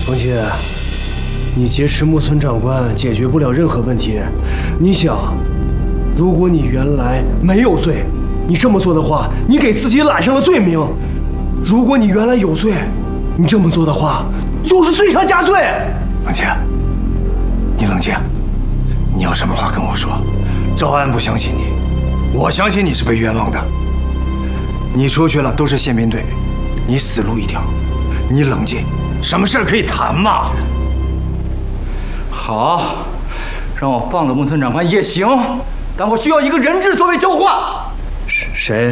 冯七，你劫持木村长官解决不了任何问题。你想，如果你原来没有罪，你这么做的话，你给自己揽上了罪名；如果你原来有罪，你这么做的话，就是罪上加罪。 冯七，你冷静，你有什么话跟我说。赵安不相信你，我相信你是被冤枉的。你出去了都是宪兵队，你死路一条。你冷静，什么事可以谈嘛？ 好，让我放了木村长官也行，但我需要一个人质作为交换。 谁？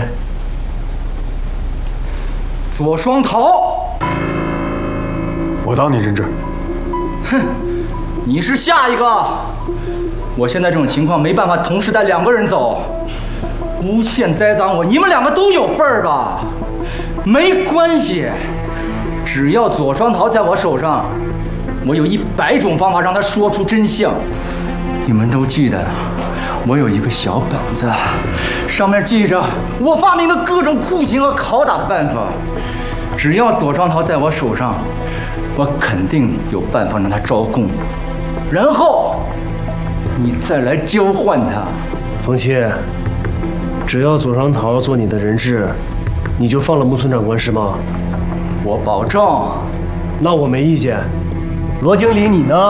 左双桃。 我当你人质。 哼，你是下一个。我现在这种情况没办法同时带2个人走，诬陷栽赃我，你们2个都有份儿吧？没关系，只要左双桃在我手上，我有100种方法让他说出真相。你们都记得，我有一个小本子，上面记着我发明的各种酷刑和拷打的办法。只要左双桃在我手上，我肯定有办法让他招供，然后你再来交换他。 冯七，只要左双桃做你的人质，你就放了木村长官是吗？ 我保证。 那我没意见。罗经理，你呢？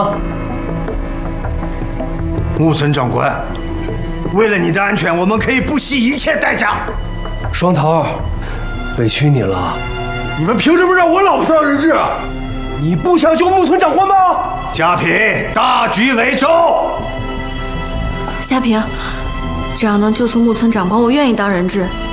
木村长官，为了你的安全，我们可以不惜一切代价。 双桃，委屈你了。 你们凭什么让我老婆当人质？ 你不想救木村长官吗？ 嘉平，大局为重。 夏平，只要能救出木村长官，我愿意当人质。